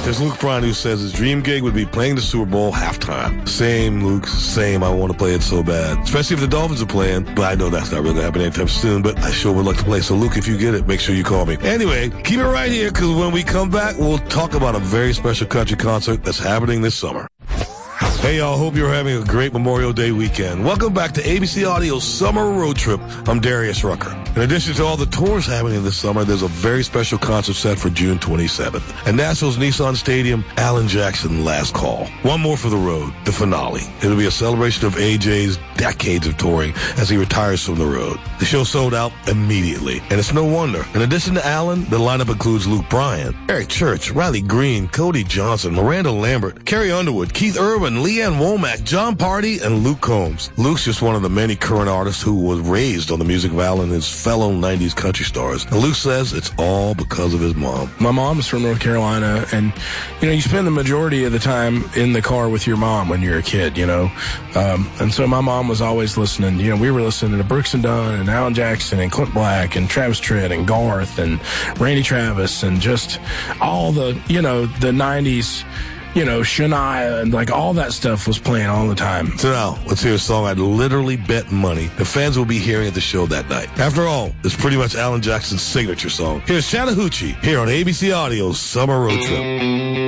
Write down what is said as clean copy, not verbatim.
There's Luke Bryan who says his dream gig would be playing the Super Bowl halftime. Same, Luke, same. I want to play it so bad. Especially if the Dolphins are playing. But I know that's not really going to happen anytime soon, but I sure would like to play. So, Luke, if you get it, make sure you call me. Anyway, keep it right here, because when we come back, we'll talk about a very special country concert that's happening this summer. Hey, y'all. Hope you're having a great Memorial Day weekend. Welcome back to ABC Audio's Summer Road Trip. I'm Darius Rucker. In addition to all the tours happening this summer, there's a very special concert set for June 27th. At Nashville's Nissan Stadium, Alan Jackson, Last Call. One More for the Road, the finale. It'll be a celebration of AJ's decades of touring as he retires from the road. The show sold out immediately, and it's no wonder. In addition to Alan, the lineup includes Luke Bryan, Eric Church, Riley Green, Cody Johnson, Miranda Lambert, Carrie Underwood, Keith Urban, Leanne Womack, John Party, and Luke Combs. Luke's just one of the many current artists who was raised on the music of Alan and his fellow 90s country stars. And Luke says it's all because of his mom. My mom's from North Carolina, and, you spend the majority of the time in the car with your mom when you're a kid, and so my mom was always listening. We were listening to Brooks and Dunn and Alan Jackson and Clint Black and Travis Tritt and Garth and Randy Travis and just all the 90s, Shania and all that stuff was playing all the time. So now, let's hear a song I'd literally bet money the fans will be hearing at the show that night. After all, it's pretty much Alan Jackson's signature song. Here's Chattahoochee here on ABC Audio's Summer Road Trip.